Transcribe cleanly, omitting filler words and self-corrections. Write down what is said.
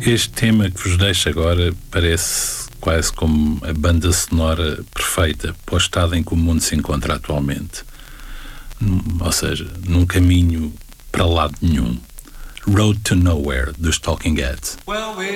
Este tema que vos deixo agora parece quase como a banda sonora perfeita para o estado em que o mundo se encontra atualmente. Ou seja, num caminho para lado nenhum. Road to Nowhere, dos Talking Heads. Well, we